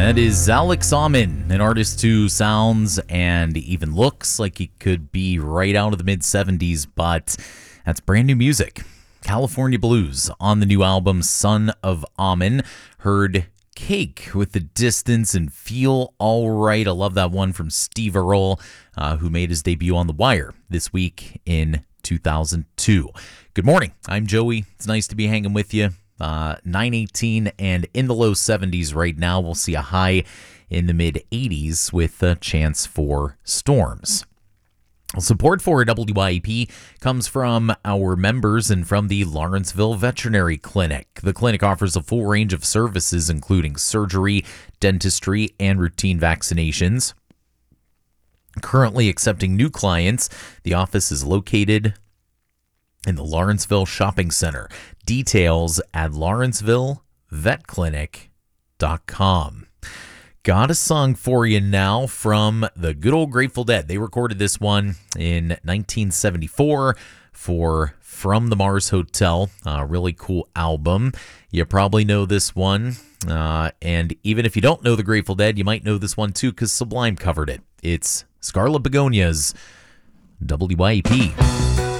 That is Alex Alman, an artist who sounds and even looks like he could be right out of the mid-70s, but that's brand new music. California Blues on the new album Son of Amen. Heard Cake with the Distance and Feel Alright. I love that one from Steve Earle, who made his debut on The Wire this week in 2002. Good morning. I'm Joey. It's nice to be hanging with you. 918 and in the low 70s right now. We'll see a high in the mid 80s with a chance for storms. Support for WYEP comes from our members and from the Lawrenceville Veterinary Clinic. The clinic offers a full range of services, including surgery, dentistry, and routine vaccinations. Currently accepting new clients, the office is located in the Lawrenceville Shopping Center. Details at lawrencevillepetclinic.com. Got a song for you now from the good old Grateful Dead. They recorded this one in 1974 for From the Mars Hotel, a really cool album. You probably know this one, and even if you don't know the Grateful Dead, you might know this one too because Sublime covered it. It's Scarlet Begonias, WYEP.